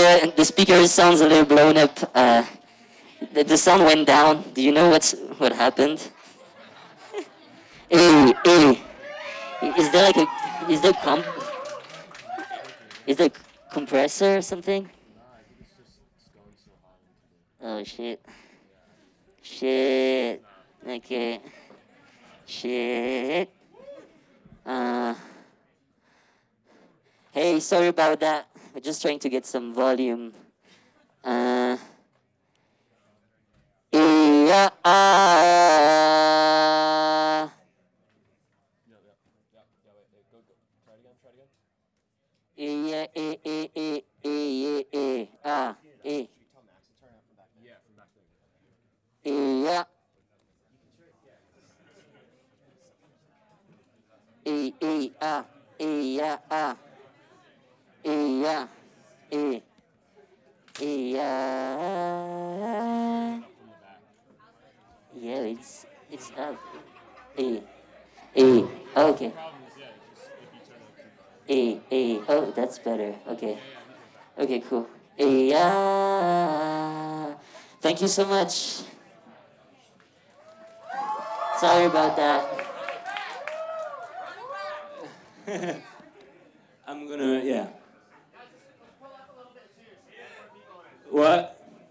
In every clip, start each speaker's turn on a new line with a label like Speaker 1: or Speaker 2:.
Speaker 1: the speaker sounds a little blown up. The sound went down. Do you know what happened? Hey, is there like a is there comp is there compressor or something? Oh shit. Shit. Okay. Shit. Uh. Hey, sorry about that. We're just trying to get some volume. Yeah. Yeah. Yeah. Yeah. Yeah. Yeah. Yeah, it's up. A. A. Okay. A. Oh, that's better. Okay. Okay, cool. A. Thank you so much. Sorry about that.
Speaker 2: I'm gonna, yeah. What?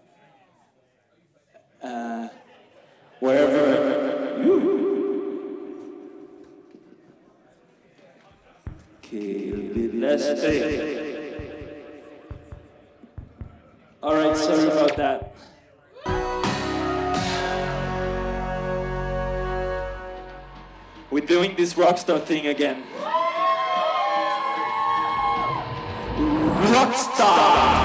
Speaker 2: Wherever. Okay, let's stay. Alright, sorry about that. We're doing this rockstar thing again. Rockstar!